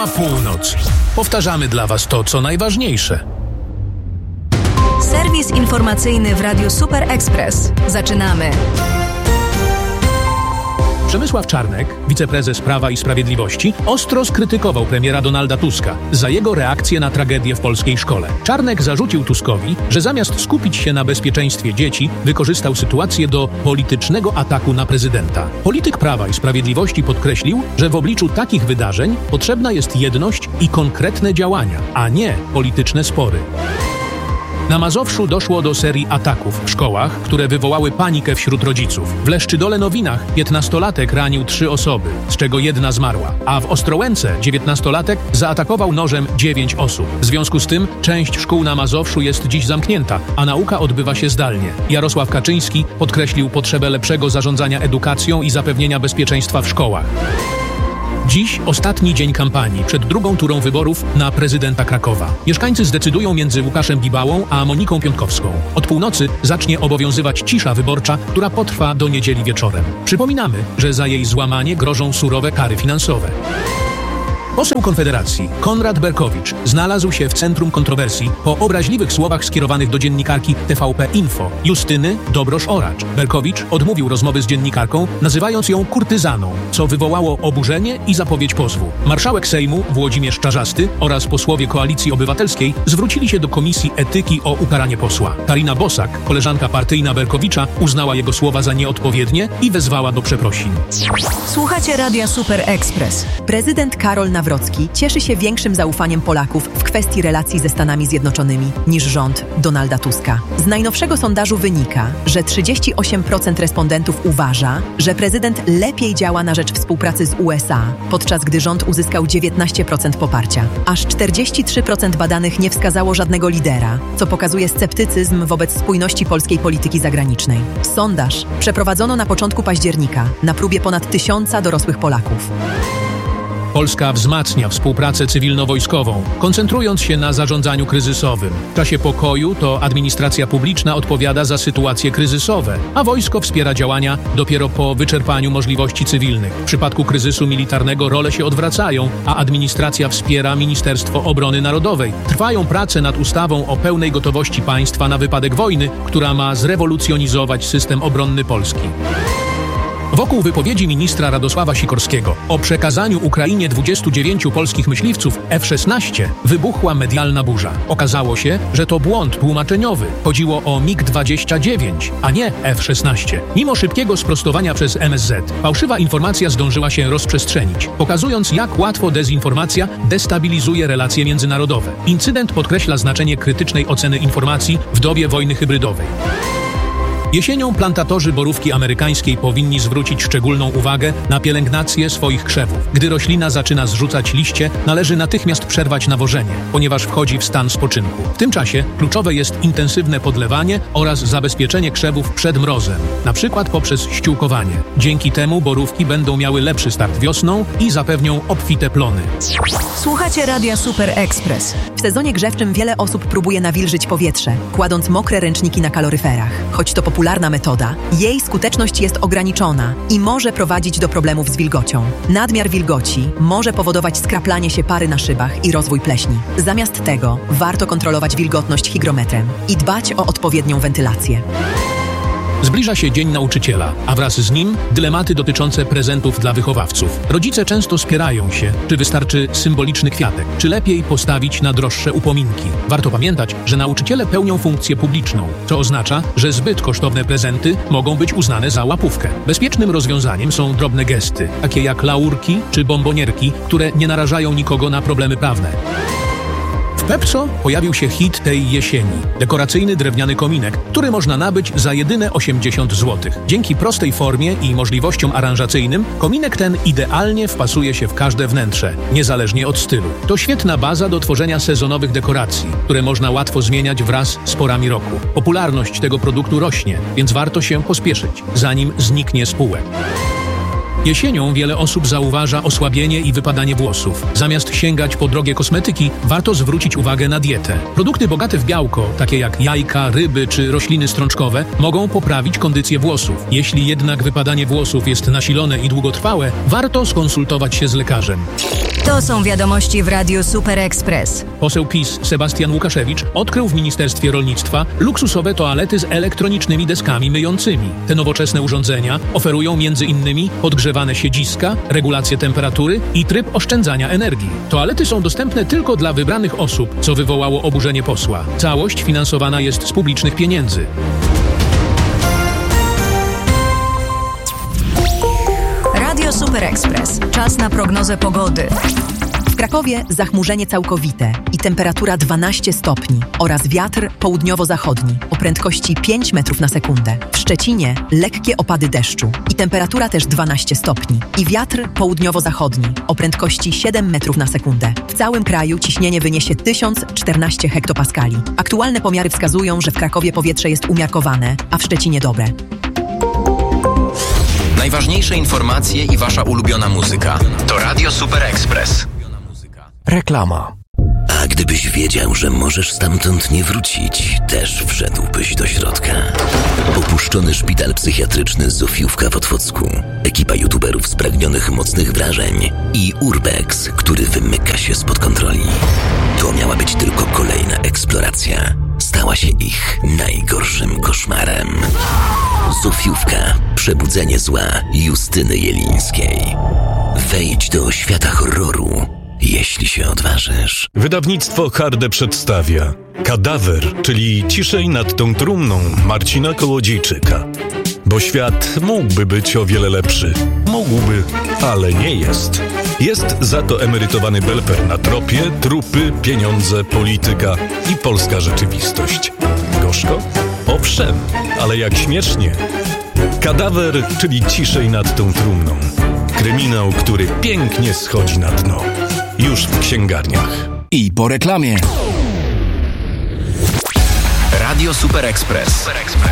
Minęła północ. Powtarzamy dla Was to, co najważniejsze. Serwis informacyjny w Radiu Super Express. Zaczynamy. Przemysław Czarnek, wiceprezes Prawa i Sprawiedliwości, ostro skrytykował premiera Donalda Tuska za jego reakcję na tragedię w polskiej szkole. Czarnek zarzucił Tuskowi, że zamiast skupić się na bezpieczeństwie dzieci, wykorzystał sytuację do politycznego ataku na prezydenta. Polityk Prawa i Sprawiedliwości podkreślił, że w obliczu takich wydarzeń potrzebna jest jedność i konkretne działania, a nie polityczne spory. Na Mazowszu doszło do serii ataków w szkołach, które wywołały panikę wśród rodziców. W Leszczydole-Nowinach 15-latek ranił 3 osoby, z czego 1 zmarła, a w Ostrołęce 19-latek zaatakował nożem 9 osób. W związku z tym część szkół na Mazowszu jest dziś zamknięta, a nauka odbywa się zdalnie. Jarosław Kaczyński podkreślił potrzebę lepszego zarządzania edukacją i zapewnienia bezpieczeństwa w szkołach. Dziś ostatni dzień kampanii przed drugą turą wyborów na prezydenta Krakowa. Mieszkańcy zdecydują między Łukaszem Bibałą a Moniką Piątkowską. Od północy zacznie obowiązywać cisza wyborcza, która potrwa do niedzieli wieczorem. Przypominamy, że za jej złamanie grożą surowe kary finansowe. Poseł Konfederacji Konrad Berkowicz znalazł się w centrum kontrowersji po obraźliwych słowach skierowanych do dziennikarki TVP Info Justyny Dobrosz-Oracz. Berkowicz odmówił rozmowy z dziennikarką, nazywając ją kurtyzaną, co wywołało oburzenie i zapowiedź pozwu. Marszałek Sejmu Włodzimierz Czarzasty oraz posłowie Koalicji Obywatelskiej zwrócili się do Komisji Etyki o ukaranie posła. Karina Bosak, koleżanka partyjna Berkowicza, uznała jego słowa za nieodpowiednie i wezwała do przeprosin. Słuchacie Radia Super Express. Prezydent Karol Nawrocki cieszy się większym zaufaniem Polaków w kwestii relacji ze Stanami Zjednoczonymi niż rząd Donalda Tuska. Z najnowszego sondażu wynika, że 38% respondentów uważa, że prezydent lepiej działa na rzecz współpracy z USA, podczas gdy rząd uzyskał 19% poparcia. Aż 43% badanych nie wskazało żadnego lidera, co pokazuje sceptycyzm wobec spójności polskiej polityki zagranicznej. Sondaż przeprowadzono na początku października na próbie ponad 1000 dorosłych Polaków. Polska wzmacnia współpracę cywilno-wojskową, koncentrując się na zarządzaniu kryzysowym. W czasie pokoju to administracja publiczna odpowiada za sytuacje kryzysowe, a wojsko wspiera działania dopiero po wyczerpaniu możliwości cywilnych. W przypadku kryzysu militarnego role się odwracają, a administracja wspiera Ministerstwo Obrony Narodowej. Trwają prace nad ustawą o pełnej gotowości państwa na wypadek wojny, która ma zrewolucjonizować system obronny Polski. Wokół wypowiedzi ministra Radosława Sikorskiego o przekazaniu Ukrainie 29 polskich myśliwców F-16 wybuchła medialna burza. Okazało się, że to błąd tłumaczeniowy. Chodziło o MiG-29, a nie F-16. Mimo szybkiego sprostowania przez MSZ, fałszywa informacja zdążyła się rozprzestrzenić, pokazując, jak łatwo dezinformacja destabilizuje relacje międzynarodowe. Incydent podkreśla znaczenie krytycznej oceny informacji w dobie wojny hybrydowej. Jesienią plantatorzy borówki amerykańskiej powinni zwrócić szczególną uwagę na pielęgnację swoich krzewów. Gdy roślina zaczyna zrzucać liście, należy natychmiast przerwać nawożenie, ponieważ wchodzi w stan spoczynku. W tym czasie kluczowe jest intensywne podlewanie oraz zabezpieczenie krzewów przed mrozem, na przykład poprzez ściółkowanie. Dzięki temu borówki będą miały lepszy start wiosną i zapewnią obfite plony. Słuchacie Radia Super Express. W sezonie grzewczym wiele osób próbuje nawilżyć powietrze, kładąc mokre ręczniki na kaloryferach. Choć to popularna metoda, jej skuteczność jest ograniczona i może prowadzić do problemów z wilgocią. Nadmiar wilgoci może powodować skraplanie się pary na szybach i rozwój pleśni. Zamiast tego warto kontrolować wilgotność hygrometrem i dbać o odpowiednią wentylację. Zbliża się Dzień Nauczyciela, a wraz z nim dylematy dotyczące prezentów dla wychowawców. Rodzice często spierają się, czy wystarczy symboliczny kwiatek, czy lepiej postawić na droższe upominki. Warto pamiętać, że nauczyciele pełnią funkcję publiczną, co oznacza, że zbyt kosztowne prezenty mogą być uznane za łapówkę. Bezpiecznym rozwiązaniem są drobne gesty, takie jak laurki czy bombonierki, które nie narażają nikogo na problemy prawne. W Pepco pojawił się hit tej jesieni. Dekoracyjny drewniany kominek, który można nabyć za jedyne 80 zł. Dzięki prostej formie i możliwościom aranżacyjnym, kominek ten idealnie wpasuje się w każde wnętrze, niezależnie od stylu. To świetna baza do tworzenia sezonowych dekoracji, które można łatwo zmieniać wraz z porami roku. Popularność tego produktu rośnie, więc warto się pospieszyć, zanim zniknie z półek. Jesienią wiele osób zauważa osłabienie i wypadanie włosów. Zamiast sięgać po drogie kosmetyki, warto zwrócić uwagę na dietę. Produkty bogate w białko, takie jak jajka, ryby czy rośliny strączkowe, mogą poprawić kondycję włosów. Jeśli jednak wypadanie włosów jest nasilone i długotrwałe, warto skonsultować się z lekarzem. To są wiadomości w Radiu Super Express. Poseł PiS Sebastian Łukaszewicz odkrył w Ministerstwie Rolnictwa luksusowe toalety z elektronicznymi deskami myjącymi. Te nowoczesne urządzenia oferują m.in. podgrzewane siedziska, regulację temperatury i tryb oszczędzania energii. Toalety są dostępne tylko dla wybranych osób, co wywołało oburzenie posła. Całość finansowana jest z publicznych pieniędzy. Radio Super Express. Czas na prognozę pogody. W Krakowie zachmurzenie całkowite i temperatura 12 stopni oraz wiatr południowo-zachodni o prędkości 5 metrów na sekundę. W Szczecinie lekkie opady deszczu i temperatura też 12 stopni i wiatr południowo-zachodni o prędkości 7 metrów na sekundę. W całym kraju ciśnienie wyniesie 1014 hektopaskali. Aktualne pomiary wskazują, że w Krakowie powietrze jest umiarkowane, a w Szczecinie dobre. Najważniejsze informacje i wasza ulubiona muzyka. To Radio Super Express. Reklama. A gdybyś wiedział, że możesz stamtąd nie wrócić, też wszedłbyś do środka. Opuszczony szpital psychiatryczny Zofiówka w Otwocku, ekipa youtuberów spragnionych mocnych wrażeń i Urbex, który wymyka się spod kontroli. To miała być tylko kolejna eksploracja. Stała się ich najgorszym koszmarem. Zofiówka. Przebudzenie zła Justyny Jelińskiej. Wejdź do świata horroru, jeśli się odważysz. Wydawnictwo Harde przedstawia Kadawer, czyli Ciszej nad tą trumną Marcina Kołodziejczyka. Bo świat mógłby być o wiele lepszy. Mógłby, ale nie jest. Jest za to emerytowany belper na tropie, trupy, pieniądze, polityka i polska rzeczywistość. Gorzko? Owszem, ale jak śmiesznie. Kadawer, czyli Ciszej nad tą trumną. Kryminał, który pięknie schodzi na dno. Już w księgarniach. I po reklamie. Radio Super Express.